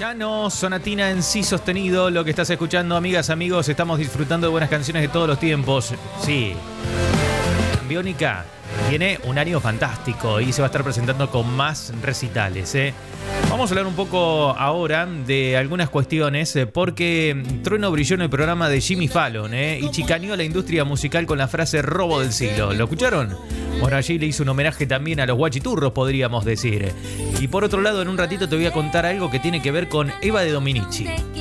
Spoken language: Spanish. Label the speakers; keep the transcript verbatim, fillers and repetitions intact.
Speaker 1: Mecano, sonatina en si sostenido. Lo que estás escuchando, amigas, amigos, estamos disfrutando de buenas canciones de todos los tiempos. Sí. Biónica tiene un año fantástico y se va a estar presentando con más recitales, ¿eh? Vamos a hablar un poco ahora de algunas cuestiones, porque Trueno brilló en el programa de Jimmy Fallon, ¿eh? Y chicaneó a la industria musical con la frase robo del siglo. ¿Lo escucharon? Bueno, allí le hizo un homenaje también a los guachiturros, podríamos decir. Y por otro lado, en un ratito te voy a contar algo que tiene que ver con Eva de Dominici.